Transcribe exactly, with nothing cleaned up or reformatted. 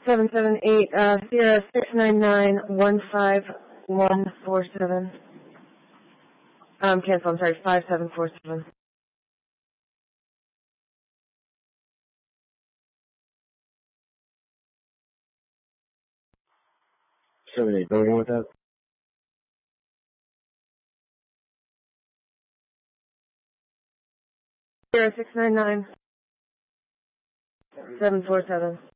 seven seven eight, uh, Sierra six nine nine one five one four seven. Um, cancel, I'm sorry, five seven four seven. Seven eight. Go again with that. Sierra six nine nine seven four seven.